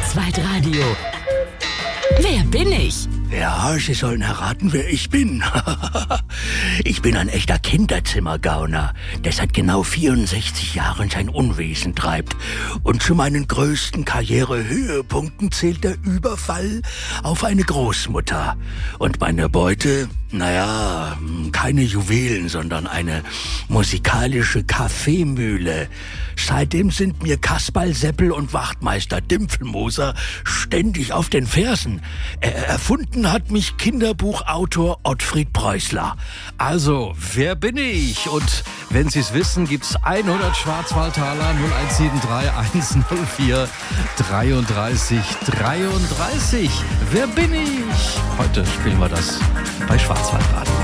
Schwarzwaldradio. Wer bin ich? Ja, Sie sollen erraten, wer ich bin. Ich bin ein echter Kinderzimmergauner, der seit genau 64 Jahren sein Unwesen treibt. Und zu meinen größten Karrierehöhepunkten zählt der Überfall auf eine Großmutter. Und meine Beute, naja, keine Juwelen, sondern eine musikalische Kaffeemühle. Seitdem sind mir Kasperl Seppel und Wachtmeister Dimpfelmoser ständig auf den Fersen. Erfunden hat mich Kinderbuchautor Ottfried Preußler. Also, wer bin ich? Und wenn Sie es wissen, gibt's 100 Schwarzwaldtaler 0173 104 33 33. Wer bin ich? Heute spielen wir das bei Schwarzwaldradio.